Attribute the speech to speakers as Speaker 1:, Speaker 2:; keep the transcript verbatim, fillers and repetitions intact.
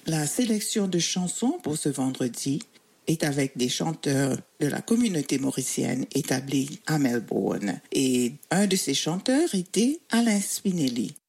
Speaker 1: La sélection de chansons pour ce vendredi est avec des chanteurs de la communauté mauricienne établie à Melbourne. Et un de ces chanteurs était Alain Spinelli.